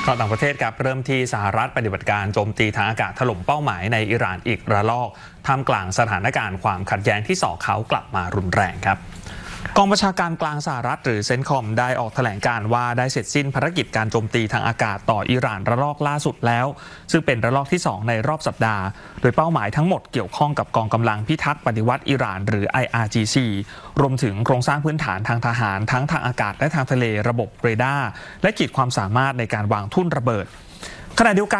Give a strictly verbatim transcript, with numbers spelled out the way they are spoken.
ข่าวต่างประเทศครับเริ่มที่สหรัฐปฏิบัติการโจมตีทางอากาศถล่มเป้าหมายในอิหร่านอีกระลอกท่ามกลางสถานการณ์ความขัดแย้งที่ส่อเขากลับมารุนแรงครับกองบัญชาการกลางสหรัฐหรือเซนคอมได้ออกแถลงการว่าได้เสร็จสิ้นภารกิจการโจมตีทางอากาศต่ออิหร่านระลอกล่าสุดแล้วซึ่งเป็นระลอกที่สองในรอบสัปดาห์โดยเป้าหมายทั้งหมดเกี่ยวข้องกับกองกำลังพิทักษ์ปฏิวัติอิหร่านหรือ ไอ อาร์ จี ซี รวมถึงโครงสร้างพื้นฐานทางทหารทั้งทางอากาศและทางทะเลระบบเรดาร์และขีดความสามารถในการวางทุ่นระเบิดขณะเดียวกัน